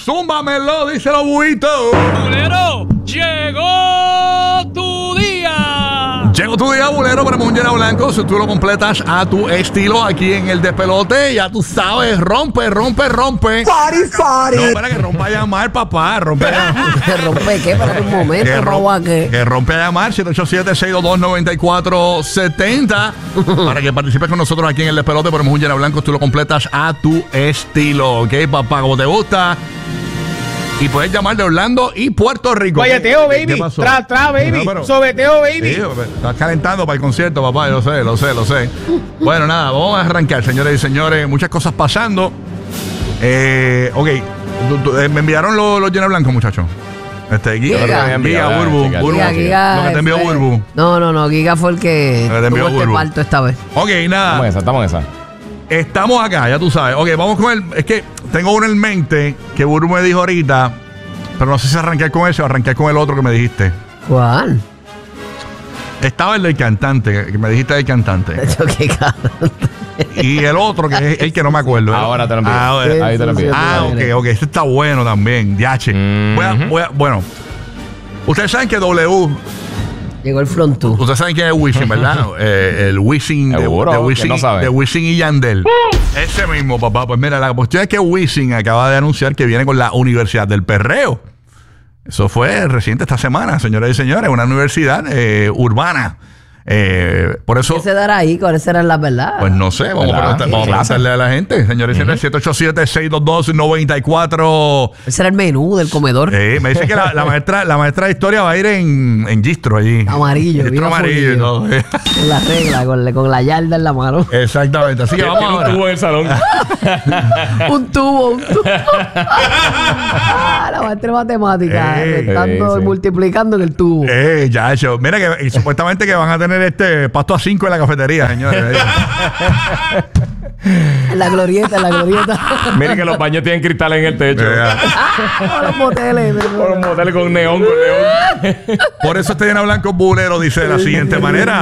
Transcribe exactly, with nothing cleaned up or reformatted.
Zúmbamelo, díselo, buito. Bulero, llegó tu día. Llegó tu día, Bulero, para un lleno blanco. Si tú lo completas a tu estilo aquí en el despelote, ya tú sabes, rompe, rompe, rompe. Party, party. No, para que rompa a llamar, papá. Rompe a llamar. ¿Que rompe qué? Para un momento, Que, roba rom qué. que rompe a llamar siete ocho siete, seis dos dos, nueve cuatro siete cero para que participes con nosotros aquí en el despelote. Ponemos un lleno blanco, tú lo completas a tu estilo, ¿ok, papá? Como te gusta. Y puedes llamar de Orlando y Puerto Rico. Guayeteo, baby. ¿Qué pasó? Tra, tra, baby. No, pero- Sobeteo, baby. Sí, estás calentando para el concierto, papá. Lo sé, lo sé, lo sé. Bueno, nada, vamos a arrancar, señores y señores. Muchas cosas pasando. Eh, ok, tú- tú- eh, me enviaron los, los llenos blancos, muchachos. Este, Giga, Giga. Giga, Burbu, Giga, Burbu. Giga, Giga, Lo que te envió fue- Burbu. No, no, no. Giga fue el que Lo que te envió tuvo este Burbu. parto esta vez. Ok, Estamos en nada. esa, estamos en esa. Estamos acá, ya tú sabes. Ok, vamos con el. Es que tengo uno en mente que Burbu me dijo ahorita, pero no sé si arrancar con ese o arrancar con el otro que me dijiste. ¿Cuál? Estaba el del cantante, que me dijiste del cantante. Esto qué cabrón. Y el otro que es el que no me acuerdo. Ahora te lo envío. Ah, Sí, Ahí te lo sí, envío. sí. Ah, ok, ok. Este está bueno también. Yache. Voy a- voy a- bueno, ustedes saben que W. Llegó el front two. Ustedes saben quién es Wisin, ¿verdad? Eh, el Wisin de, Seguro, de que Wisin, no sabe. de Wisin y Yandel. Ese mismo, papá. Pues mira, la cuestión es que Wisin acaba de anunciar que viene con la Universidad del Perreo. Eso fue reciente esta semana, señoras y señores. Una universidad eh, urbana. Eh, por eso. ¿Qué se dará ahí? ¿Cuáles serán las verdades? Pues no sé, vamos a, ¿Verdad? preguntar, vamos a ¿Qué clase? preguntarle a la gente. Señores y señores, siete ocho siete, seis dos dos, nueve cuatro. ¿Cuál será el menú del comedor? Eh, me dice que la, la maestra la maestra de historia va a ir en, en Gistro allí. Amarillo, Gistro bien amarillo y todo. Con la regla, con, la- con la yarda en la mano. Exactamente. Así que vamos Tiene un ahora. tubo en el salón. un tubo, un tubo. Ah, la maestra de matemáticas, Eh, restando sí, sí. y multiplicando en el tubo. Eh, ya hecho. Mira que y supuestamente que van a tener este pasto a cinco en la cafetería, señores. En la glorieta, en la glorieta. Miren que los baños tienen cristales en el techo. Eh, Con los moteles. Por un motel con neón, con neón. Por eso este llena blanco bulero dice de la siguiente manera.